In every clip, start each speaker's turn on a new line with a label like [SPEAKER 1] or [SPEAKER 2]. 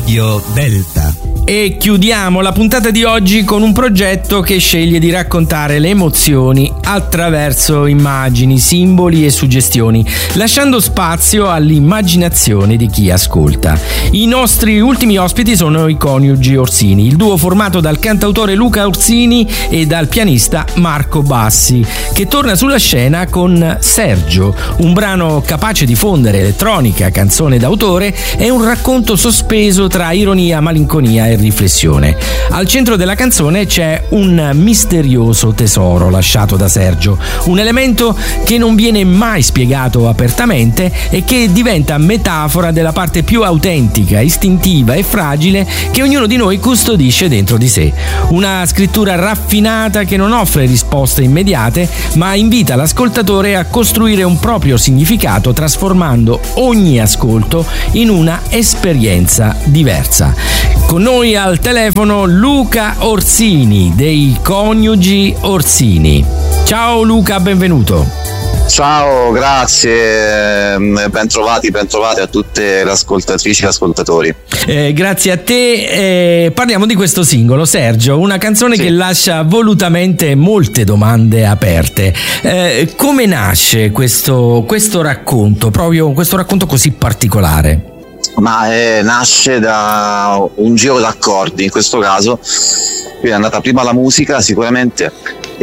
[SPEAKER 1] Radio Delta.
[SPEAKER 2] E chiudiamo la puntata di oggi con un progetto che sceglie di raccontare le emozioni attraverso immagini, simboli e suggestioni, lasciando spazio all'immaginazione di chi ascolta. I nostri ultimi ospiti sono i coniugi Orsini, il duo formato dal cantautore Luca Orsini e dal pianista Marco Bassi, che torna sulla scena con Sergio, un brano capace di fondere elettronica, canzone d'autore e un racconto sospeso tra ironia, malinconia e riflessione. Al centro della canzone c'è un misterioso tesoro lasciato da Sergio, un elemento che non viene mai spiegato apertamente e che diventa metafora della parte più autentica, istintiva e fragile che ognuno di noi custodisce dentro di sé. Una scrittura raffinata che non offre risposte immediate, ma invita l'ascoltatore a costruire un proprio significato, trasformando ogni ascolto in una esperienza diversa. Con noi al telefono Luca Orsini dei coniugi Orsini. Ciao Luca, benvenuto.
[SPEAKER 3] Ciao, grazie, bentrovati a tutte le ascoltatrici e ascoltatori.
[SPEAKER 2] Grazie a te. Parliamo di questo singolo, Sergio, una canzone che lascia volutamente molte domande aperte. Come nasce questo racconto, proprio questo racconto così particolare?
[SPEAKER 3] Ma nasce da un giro d'accordi, in questo caso. Quindi è andata prima la musica sicuramente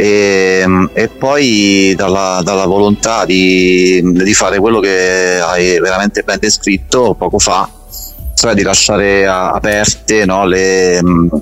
[SPEAKER 3] e poi dalla volontà di fare quello che hai veramente ben descritto poco fa, cioè di lasciare aperte, no, le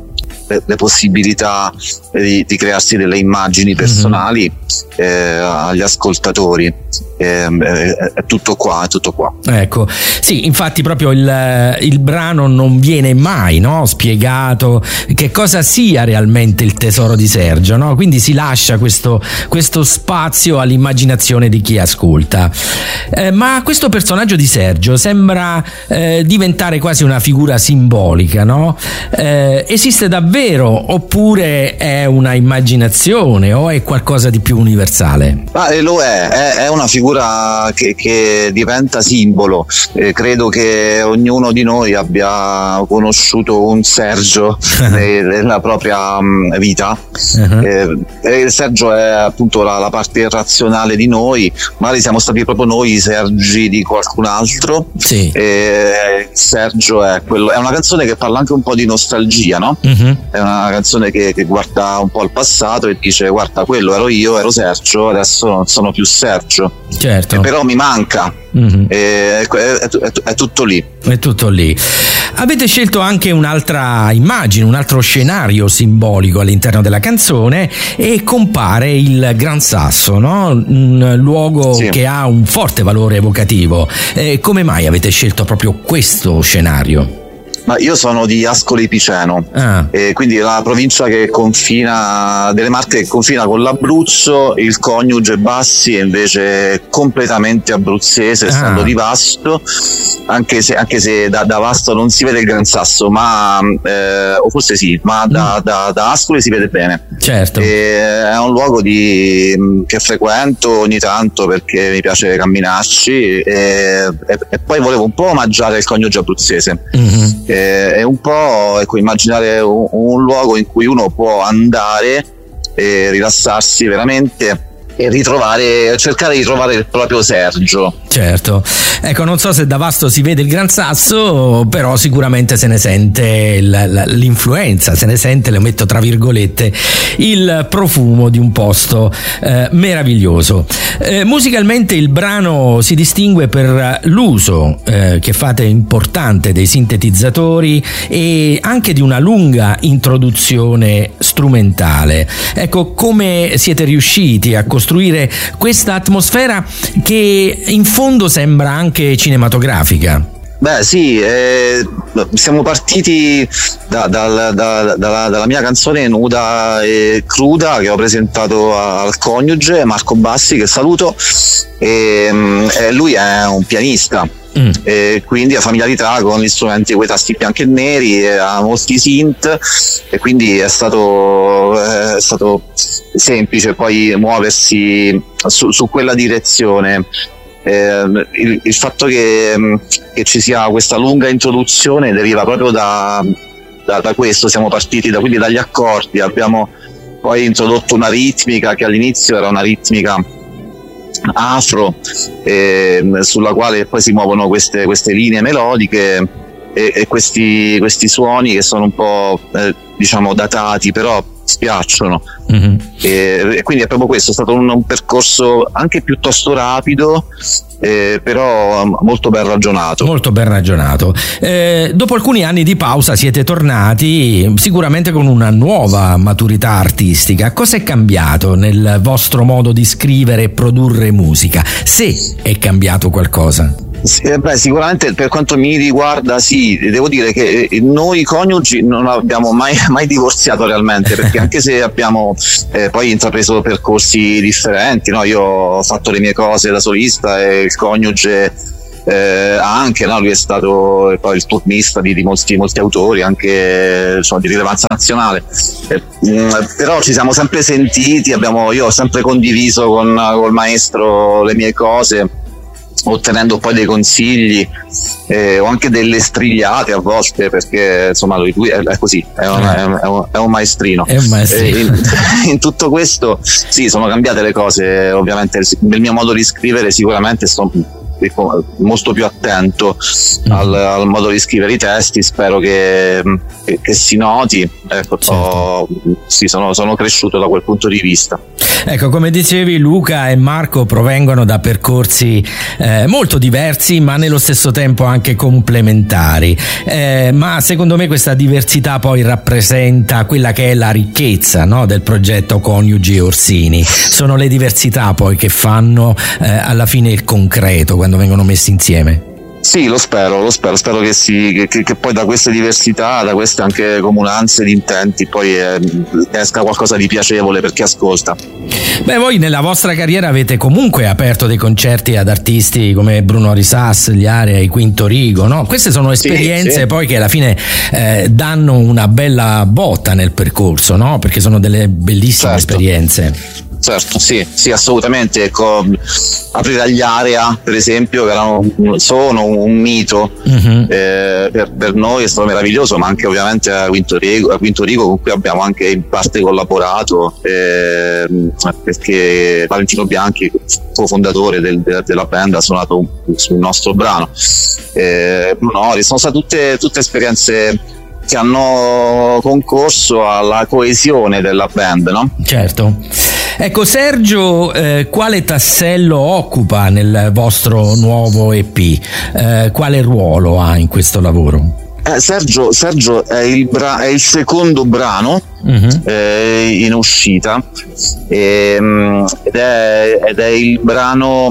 [SPEAKER 3] possibilità di crearsi delle immagini personali agli ascoltatori. È tutto qua.
[SPEAKER 2] Ecco, sì, infatti proprio il brano non viene mai, no, spiegato che cosa sia realmente il tesoro di Sergio, no? Quindi si lascia questo spazio all'immaginazione di chi ascolta. Ma questo personaggio di Sergio sembra diventare quasi una figura simbolica, no? Esiste davvero oppure è una immaginazione o è qualcosa di più universale?
[SPEAKER 3] Lo è una figura che diventa simbolo. Credo che ognuno di noi abbia conosciuto un Sergio nella propria vita. Sergio è appunto la parte irrazionale di noi, magari siamo stati proprio noi i Sergi di qualcun altro.
[SPEAKER 2] Sì.
[SPEAKER 3] Sergio è una canzone che parla anche un po' di nostalgia, no? È una canzone che guarda un po' al passato e dice: guarda, quello ero io, ero Sergio, adesso non sono più Sergio.
[SPEAKER 2] Certo.
[SPEAKER 3] Però mi manca. È tutto lì.
[SPEAKER 2] È tutto lì. Avete scelto anche un'altra immagine, un altro scenario simbolico all'interno della canzone e compare il Gran Sasso, no? Un luogo che ha un forte valore evocativo. Come mai avete scelto proprio questo scenario?
[SPEAKER 3] Ma io sono di Ascoli Piceno, quindi la provincia che confina, delle Marche, che confina con l'Abruzzo. Il coniuge Bassi è invece completamente abruzzese, essendo di Vasto, anche se da Vasto non si vede il Gran Sasso, ma o forse sì, ma da Ascoli si vede bene.
[SPEAKER 2] Certo.
[SPEAKER 3] È un luogo che frequento ogni tanto perché mi piace camminarci e poi volevo un po' omaggiare il coniuge abruzzese. È un po', ecco, immaginare un luogo in cui uno può andare e rilassarsi veramente e cercare di trovare il proprio Sergio.
[SPEAKER 2] Certo, ecco, non so se da Vasto si vede il Gran Sasso, però sicuramente se ne sente l'influenza, se ne sente, lo metto tra virgolette, il profumo di un posto meraviglioso. Musicalmente il brano si distingue per l'uso che fate importante dei sintetizzatori e anche di una lunga introduzione strumentale. Ecco, come siete riusciti a costruire questa atmosfera che in fondo sembra anche cinematografica?
[SPEAKER 3] Beh sì, siamo partiti dalla mia canzone Nuda e Cruda, che ho presentato al coniuge Marco Bassi, che saluto, e lui è un pianista. E quindi ha familiarità con gli strumenti, quei tasti bianchi e neri, ha molti synth, e quindi è stato semplice poi muoversi su quella direzione. Il fatto che ci sia questa lunga introduzione deriva proprio da questo. Siamo partiti quindi dagli accordi, abbiamo poi introdotto una ritmica che all'inizio era una ritmica afro, sulla quale poi si muovono queste linee melodiche e questi suoni che sono un po' diciamo datati, però spiacciono. Mm-hmm. E quindi è proprio questo, è stato un percorso anche piuttosto rapido, però molto ben ragionato.
[SPEAKER 2] Molto ben ragionato. Dopo alcuni anni di pausa siete tornati sicuramente con una nuova maturità artistica. Cosa è cambiato nel vostro modo di scrivere e produrre musica? Se è cambiato qualcosa?
[SPEAKER 3] Sicuramente per quanto mi riguarda sì, devo dire che noi coniugi non abbiamo mai divorziato realmente, perché anche se abbiamo poi intrapreso percorsi differenti, no? Io ho fatto le mie cose da solista e il coniuge anche, no? Lui è stato poi il turnista di molti autori, anche insomma, di rilevanza nazionale, però ci siamo sempre sentiti, io ho sempre condiviso col maestro le mie cose, ottenendo poi dei consigli o anche delle strigliate a volte, perché insomma lui è così, è un maestrino.
[SPEAKER 2] È un maestrino.
[SPEAKER 3] In tutto questo sì, sono cambiate le cose, ovviamente nel mio modo di scrivere sicuramente sono molto più attento al modo di scrivere i testi, spero che si noti, ecco. Certo. Sì, sono cresciuto da quel punto di vista.
[SPEAKER 2] Ecco, come dicevi, Luca e Marco provengono da percorsi molto diversi, ma nello stesso tempo anche complementari, ma secondo me questa diversità poi rappresenta quella che è la ricchezza, no, del progetto Coniugi Orsini. Sono le diversità poi che fanno alla fine il concreto quando vengono messi insieme.
[SPEAKER 3] Sì, lo spero che poi da queste diversità, da queste anche comunanze di intenti, poi esca qualcosa di piacevole per chi ascolta.
[SPEAKER 2] Beh, voi nella vostra carriera avete comunque aperto dei concerti ad artisti come Bruno Risas, gli Area, i Quinto Rigo, no? Queste sono esperienze sì. Poi che alla fine danno una bella botta nel percorso, no? Perché sono delle bellissime esperienze.
[SPEAKER 3] Certo, sì, assolutamente. Ecco, aprire agli Area, per esempio, che sono un mito, per noi è stato meraviglioso, ma anche ovviamente a Quinto Rigo, con cui abbiamo anche in parte collaborato, perché Valentino Bianchi, cofondatore della band, ha suonato sul nostro brano. Sono state tutte esperienze che hanno concorso alla coesione della band, no?
[SPEAKER 2] Certo. Ecco, Sergio, quale tassello occupa nel vostro nuovo EP? Quale ruolo ha in questo lavoro?
[SPEAKER 3] Sergio è il secondo brano in uscita, ed è il brano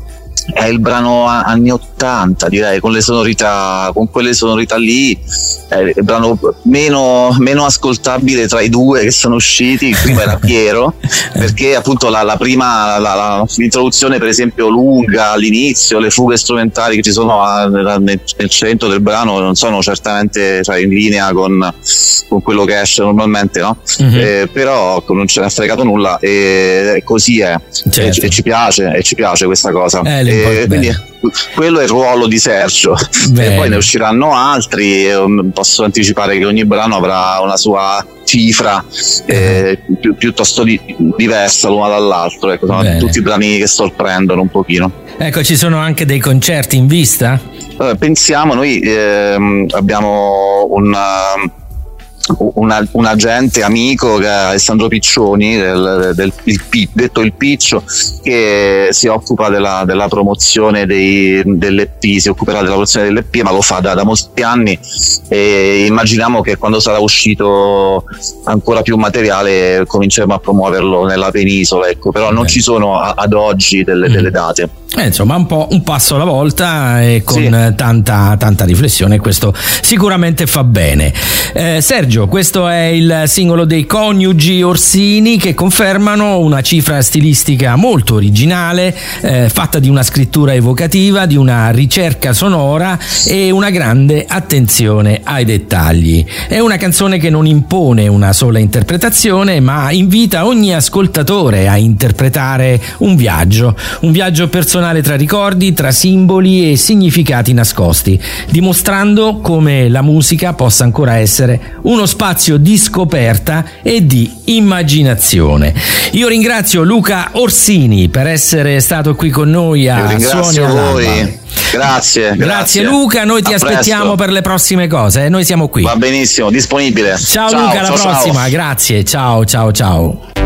[SPEAKER 3] anni 80, direi, con quelle sonorità lì, è il brano meno ascoltabile tra i due che sono usciti. Il primo era Piero, perché appunto la prima l'introduzione, per esempio, lunga all'inizio, le fughe strumentali che ci sono nel centro del brano non sono certamente, cioè, in linea con quello che esce normalmente, no? Però non ce ne ha fregato nulla, e così è. Certo. E ci piace questa cosa. Quindi quello è il ruolo di Sergio. E poi ne usciranno altri, posso anticipare che ogni brano avrà una sua cifra piuttosto diversa l'una dall'altro, ecco. Sono tutti brani che sorprendono un pochino.
[SPEAKER 2] Ecco, ci sono anche dei concerti in vista?
[SPEAKER 3] Pensiamo, noi abbiamo un agente amico, che è Alessandro Piccioni, detto il Piccio, che si occupa della promozione dell'EP, si occuperà della promozione dell'EP, ma lo fa da molti anni, e immaginiamo che quando sarà uscito ancora più materiale cominceremo a promuoverlo nella penisola, ecco. Però non ci sono ad oggi delle date.
[SPEAKER 2] Insomma, un passo alla volta e con tanta riflessione, questo sicuramente fa bene. Sergio, Viaggio. Questo è il singolo dei coniugi Orsini, che confermano una cifra stilistica molto originale, fatta di una scrittura evocativa, di una ricerca sonora e una grande attenzione ai dettagli. È una canzone che non impone una sola interpretazione, ma invita ogni ascoltatore a interpretare un viaggio personale tra ricordi, tra simboli e significati nascosti, dimostrando come la musica possa ancora essere uno spazio di scoperta e di immaginazione. Io ringrazio Luca Orsini per essere stato qui con noi a Suoni all'Alba.
[SPEAKER 3] Grazie
[SPEAKER 2] Luca, noi ti aspettiamo per le prossime cose, noi siamo qui.
[SPEAKER 3] Va benissimo, disponibile.
[SPEAKER 2] Ciao Luca, alla prossima. Grazie, ciao.